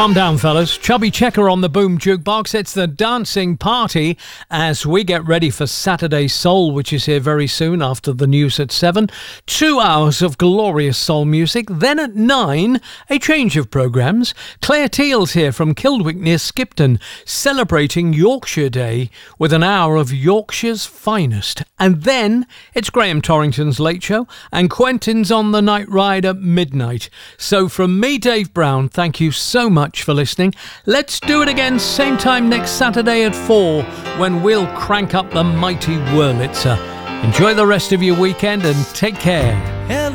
Calm down, fellas. Chubby Checker on the Boom Jukebox. It's the dancing party as we get ready for Saturday Soul, which is here very soon after the news at 7. 2 hours of glorious soul music. Then at 9, a change of programmes. Claire Teal's here from Kildwick near Skipton, celebrating Yorkshire Day with an hour of Yorkshire's finest. And then it's Graham Torrington's Late Show and Quentin's On the Night Ride at midnight. So from me, Dave Brown, thank you so much for listening. Let's do it again same time next Saturday at 4 when we'll crank up the mighty Wurlitzer. Enjoy the rest of your weekend and take care.